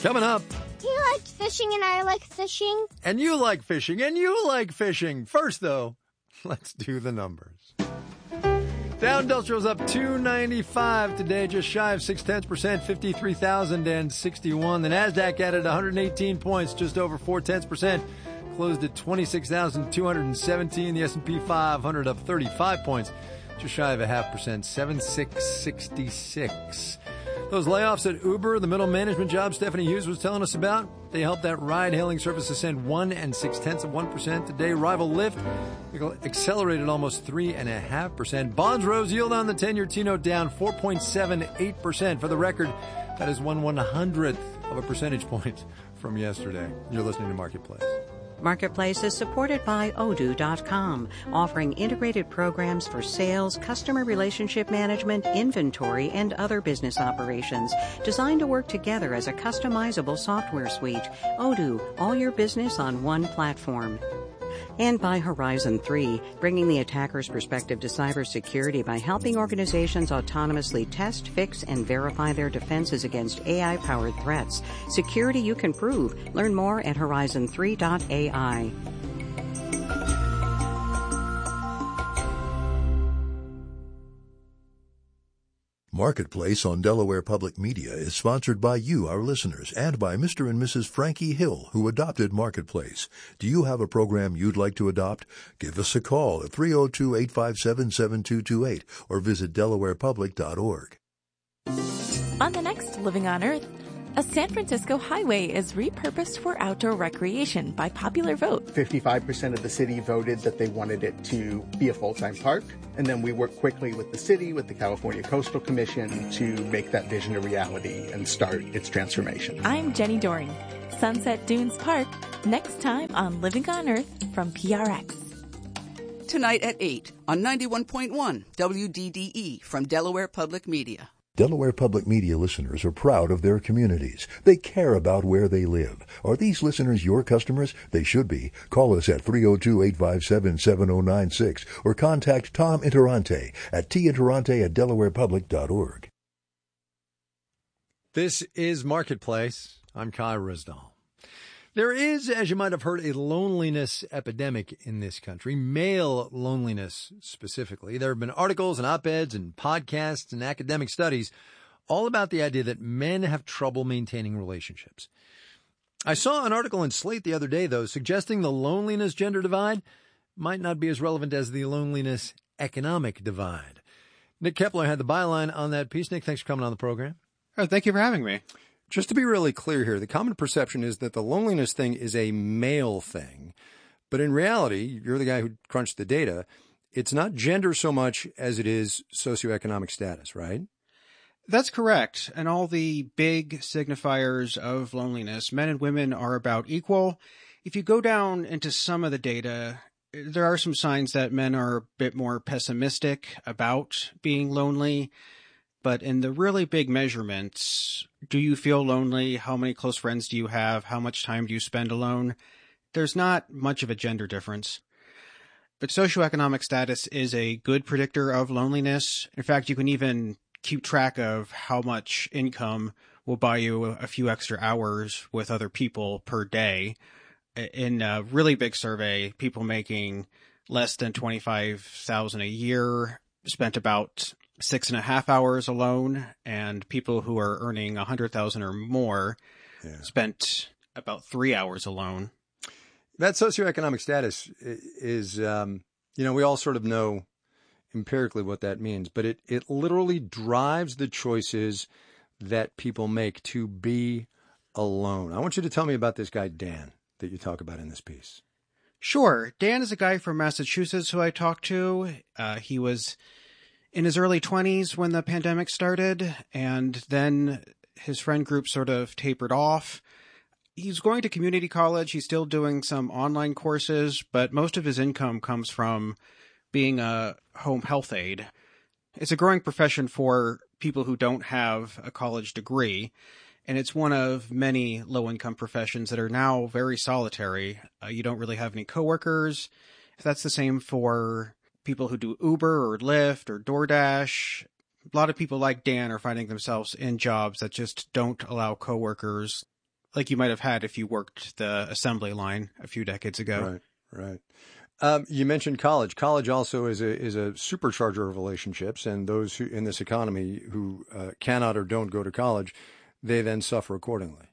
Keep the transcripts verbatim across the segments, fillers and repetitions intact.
Coming up. He liked fishing and I like fishing. And you like fishing and you like fishing. First, though, let's do the numbers. Dow Industrial's up two ninety-five today, just shy of six tenths percent, fifty-three thousand sixty-one. The NASDAQ added one hundred eighteen points, just over four tenths percent, closed at twenty-six thousand two hundred seventeen. The S and P five hundred up thirty-five points, just shy of a half percent, seven six sixty-six. Those layoffs at Uber, the middle management job Stephanie Hughes was telling us about, they helped that ride-hailing service ascend one and six tenths of one percent today. Rival Lyft accelerated almost three and a half percent. Bonds rose, yield on the ten-year T-note down four point seven eight percent. For the record, that is one one hundredth of a percentage point from yesterday. You're listening to Marketplace. Marketplace is supported by Odoo dot com, offering integrated programs for sales, customer relationship management, inventory, and other business operations, designed to work together as a customizable software suite. Odoo, all your business on one platform. And by Horizon three, bringing the attacker's perspective to cybersecurity by helping organizations autonomously test, fix, and verify their defenses against A I-powered threats. Security you can prove. Learn more at horizon three dot A I. Marketplace on Delaware Public Media is sponsored by you, our listeners, and by Mister and Missus Frankie Hill, who adopted Marketplace. Do you have a program you'd like to adopt? Give us a call at three oh two, eight five seven, seven two two eight or visit delaware public dot org. On the next Living on Earth, a San Francisco highway is repurposed for outdoor recreation by popular vote. fifty-five percent of the city voted that they wanted it to be a full-time park. And then we worked quickly with the city, with the California Coastal Commission, to make that vision a reality and start its transformation. I'm Jenny Doring. Sunset Dunes Park, next time on Living on Earth from P R X. Tonight at eight on ninety-one point one W D D E from Delaware Public Media. Delaware Public Media listeners are proud of their communities. They care about where they live. Are these listeners your customers? They should be. Call us at three oh two, eight five seven, seven oh nine six or contact Tom Interante at t interante at delaware public dot org. This is Marketplace. I'm Kai Risdall. There is, as you might have heard, a loneliness epidemic in this country, male loneliness specifically. There have been articles and op-eds and podcasts and academic studies all about the idea that men have trouble maintaining relationships. I saw an article in Slate the other day, though, suggesting the loneliness gender divide might not be as relevant as the loneliness economic divide. Nick Kepler had the byline on that piece. Nick, thanks for coming on the program. Oh, thank you for having me. Just to be really clear here, the common perception is that the loneliness thing is a male thing. But in reality, you're the guy who crunched the data. It's not gender so much as it is socioeconomic status, right? That's correct. And all the big signifiers of loneliness, men and women are about equal. If you go down into some of the data, there are some signs that men are a bit more pessimistic about being lonely. But in the really big measurements, do you feel lonely? How many close friends do you have? How much time do you spend alone? There's not much of a gender difference. But socioeconomic status is a good predictor of loneliness. In fact, you can even keep track of how much income will buy you a few extra hours with other people per day. In a really big survey, people making less than twenty-five thousand dollars a year spent about six and a half hours alone, and people who are earning a hundred thousand or more yeah. spent about three hours alone. That socioeconomic status is, um, you know, we all sort of know empirically what that means, but it, it literally drives the choices that people make to be alone. I want you to tell me about this guy, Dan, that you talk about in this piece. Sure. Dan is a guy from Massachusetts who I talked to. Uh, he was in his early twenties when the pandemic started, and then his friend group sort of tapered off. He's going to community college. He's still doing some online courses, but most of his income comes from being a home health aide. It's a growing profession for people who don't have a college degree, and it's one of many low-income professions that are now very solitary. Uh, you don't really have any coworkers. That's the same for people who do Uber or Lyft or DoorDash. A lot of people like Dan are finding themselves in jobs that just don't allow coworkers. like you might have had if you worked the assembly line a few decades ago. Right, right. Um, you mentioned college. College also is a is a supercharger of relationships, and those who in this economy who uh, cannot or don't go to college, they then suffer accordingly.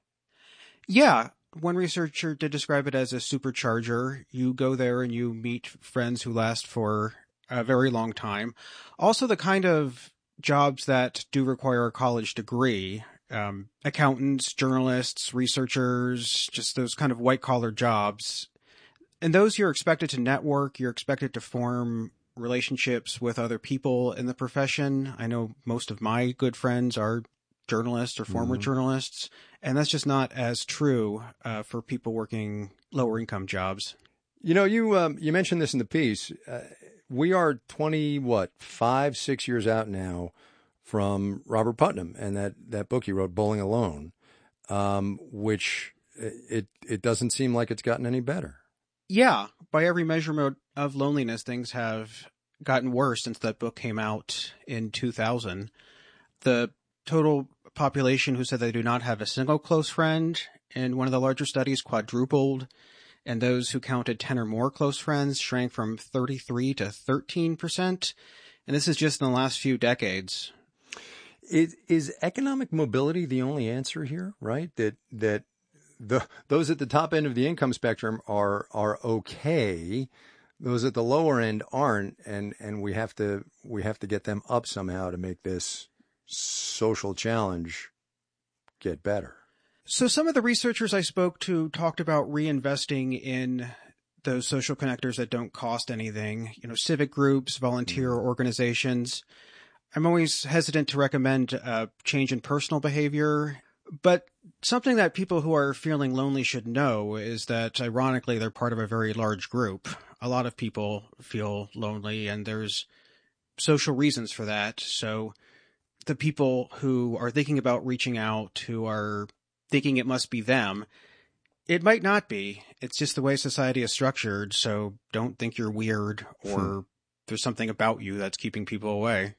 Yeah. One researcher did describe it as a supercharger. You go there and you meet friends who last for a very long time. Also, the kind of jobs that do require a college degree, um, accountants, journalists, researchers, just those kind of white-collar jobs. And those you're expected to network, you're expected to form relationships with other people in the profession. I know most of my good friends are journalists or former mm-hmm. journalists, and that's just not as true uh, for people working lower income jobs. You know, you um, you mentioned this in the piece. Uh, we are twenty, what, five, six years out now from Robert Putnam and that, that book he wrote, Bowling Alone, um, which it it doesn't seem like it's gotten any better. Yeah, by every measurement of loneliness, things have gotten worse since that book came out in two thousand. The total population who said they do not have a single close friend in one of the larger studies quadrupled, and those who counted ten or more close friends shrank from thirty-three to thirteen percent. And this is just in the last few decades. Is, is economic mobility the only answer here, right? That that the those at the top end of the income spectrum are are okay. Those at the lower end aren't, and, and we have to we have to get them up somehow to make this social challenge get better. So some of the researchers I spoke to talked about reinvesting in those social connectors that don't cost anything, you know, civic groups, volunteer organizations. I'm always hesitant to recommend a change in personal behavior, but something that people who are feeling lonely should know is that, ironically, they're part of a very large group. A lot of people feel lonely, and there's social reasons for that. So the people who are thinking about reaching out, who are thinking it must be them, it might not be. It's just the way society is structured, so don't think you're weird or hmm. there's something about you that's keeping people away.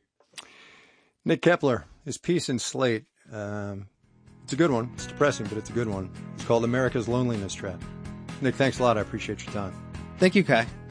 Nick Kepler, his piece in Slate, um, it's a good one. It's depressing, but it's a good one. It's called America's Loneliness Trap. Nick, thanks a lot. I appreciate your time. Thank you, Kai.